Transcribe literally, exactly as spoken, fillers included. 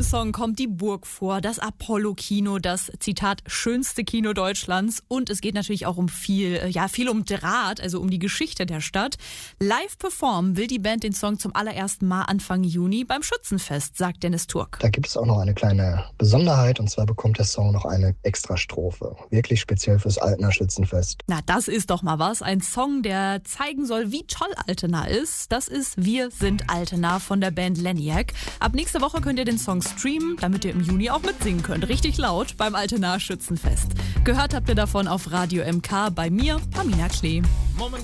Song kommt die Burg vor, das Apollo-Kino, das, Zitat, schönste Kino Deutschlands. Und es geht natürlich auch um viel, ja, viel um Draht, also um die Geschichte der Stadt. Live performen will die Band den Song zum allerersten Mal Anfang Juni beim Schützenfest, sagt Dennis Turk. Da gibt es auch noch eine kleine Besonderheit, und zwar bekommt der Song noch eine Extrastrophe. Wirklich speziell fürs Altener Schützenfest. Na, das ist doch mal was. Ein Song, der zeigen soll, wie toll Altena ist. Das ist Wir sind Altena von der Band Leniac. Ab nächste Woche könnt ihr den Song streamen, damit ihr im Juni auch mitsingen könnt. Richtig laut beim Altener Schützenfest. Gehört habt ihr davon auf Radio M K bei mir, Pamina Klee. Moment.